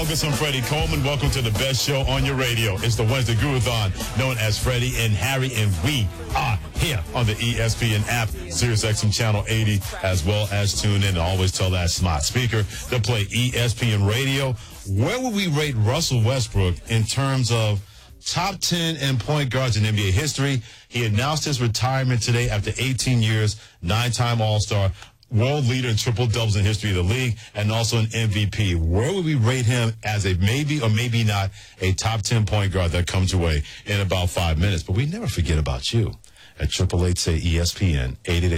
Focus on Freddie Coleman. Welcome to the best show on your radio. It's the Wednesday Guru-thon, known as Freddie and Harry, and we are here on the ESPN app, SiriusXM Channel 80, as well as tune in and always tell that smart speaker to play ESPN Radio. Where would we rate Russell Westbrook in terms of top 10 and point guards in NBA history? He announced his retirement today after 18 years, 9-time All-Star, world leader in triple doubles in history of the league, and also an MVP. Where would we rate him as a maybe or maybe not a top 10 point guard that comes your way in about 5 minutes? But we never forget about you at 888-SAY-ESPN,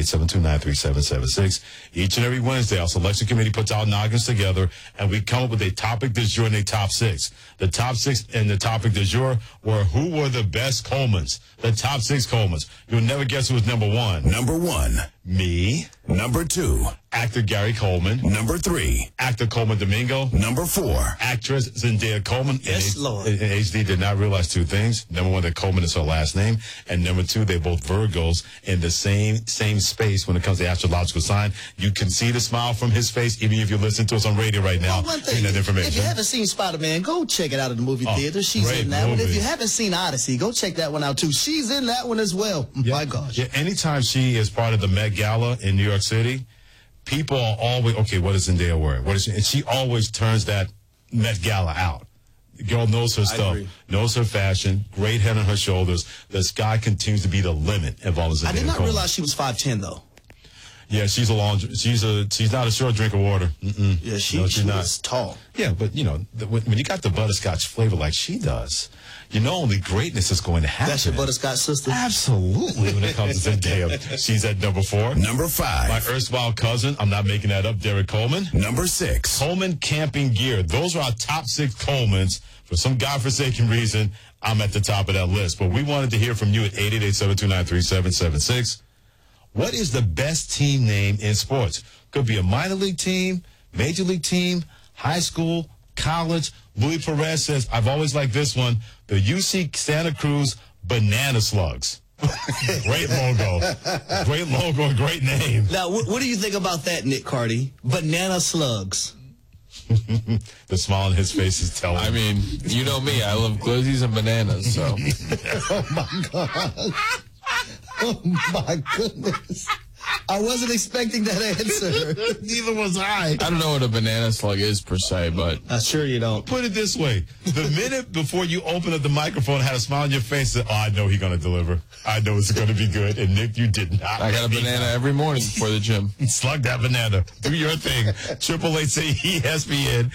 888-729-3776. Each and every Wednesday, our selection committee puts our noggins together, and we come up with a topic du jour in a top six. The top six and the topic du jour were who were the best Colemans, the top six Colemans. You'll never guess who was number one. Number one. Me. Number two. Actor Gary Coleman. Number three. Actor Coleman Domingo. Number four. Actress Zendaya Coleman. Yes, Lord. And HD did not realize two things. Number one, that Coleman is her last name. And number two, they're both Virgos in the same space when it comes to astrological sign. You can see the smile from his face, even if you listen to us on radio right now. Well, one thing, that information. if you haven't seen Spider-Man, go check it out at the movie theater. She's in that one. If you haven't seen Odyssey, go check that one out too. She's in that one as well. Yeah. My gosh. Yeah, anytime she is part of the Met Gala in New York City, people are always, okay, what is Zendaya wearing? What is she? And she always turns that Met Gala out. The girl knows her stuff, knows her fashion, great head on her shoulders. The sky continues to be the limit of all of Zendaya. I did not realize she was 5'10", though. Yeah, she's not a short drink of water. Yeah, she's not tall. Yeah, but you know, when you got the butterscotch flavor like she does, you know only greatness is going to happen. That's your butterscotch sister? Absolutely. When it comes to Zendaya, she's at number four. Number five. My erstwhile cousin, I'm not making that up, Derek Coleman. Number six. Coleman camping gear. Those are our top six Colemans. For some godforsaken reason, I'm at the top of that list. But we wanted to hear from you at 888-729-3776. What is the best team name in sports? Could be a minor league team, major league team, high school, college. Louis Perez says, I've always liked this one, the UC Santa Cruz Banana Slugs. Great logo. Great logo and great name. Now, what do you think about that, Nick Cardi? Banana Slugs. The smile on his face is telling. I mean, you know me. I love glizzies and bananas, so. Oh, my God. Oh, my goodness. I wasn't expecting that answer. Neither was I. I don't know what a banana slug is per se, but Sure you don't. Put it this way. The minute before you open up the microphone and had a smile on your face, said, I know he's going to deliver. I know it's going to be good. And Nick, you did not. I got a banana every morning before the gym. Slug that banana. Do your thing. 888-ESPN,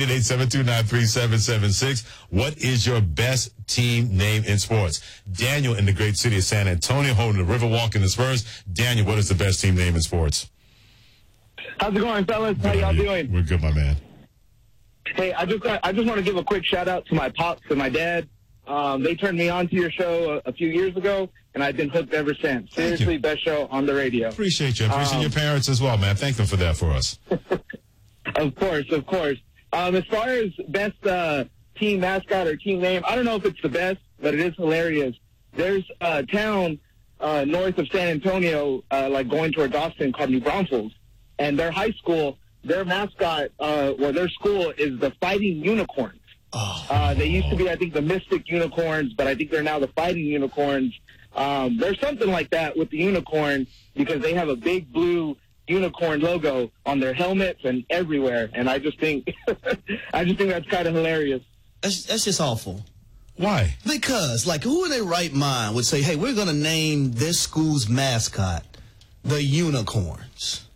888-729-3776. What is your best team name in sports? Daniel in the great city of San Antonio, holding the Riverwalk in the Spurs. Daniel, what is the best team name in sports? How's it going, fellas? How y'all doing? We're good, my man. Hey, I just want to give a quick shout out to my pops and my dad. They turned me on to your show a few years ago, and I've been hooked ever since. Seriously, best show on the radio. Appreciate you. Appreciate your parents as well, man. Thank them for that for us. Of course. As far as best team mascot or team name, I don't know if it's the best, but it is hilarious. There's a town north of San Antonio, like going toward Austin, called New Braunfels, and their high school, their mascot, their school is the Fighting Unicorns. They used to be, I think, the Mystic Unicorns, but I think they're now the Fighting Unicorns. There's something like that with the unicorn because they have a big blue unicorn logo on their helmets and everywhere, and I just think that's kind of hilarious. That's just awful. Why? Because, like, who in their right mind would say, hey, we're going to name this school's mascot the Unicorns?